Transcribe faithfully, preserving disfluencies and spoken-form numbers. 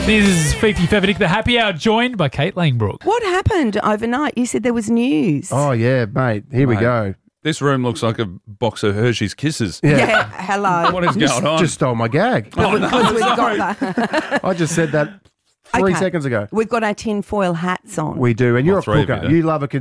This is Fifi Fevernick, the Happy Hour, joined by Kate Langbrook. What happened overnight? You said there was news. Oh, yeah, mate. Here we Mate. go. This room looks like a box of Hershey's Kisses. Yeah. Yeah, hello. What is going on? Just stole my gag. Oh, no, Because we've sorry. got that. I just said that three Okay. seconds ago. We've got our tinfoil hats on. We do. And you're All a three of cooker. you do. You love a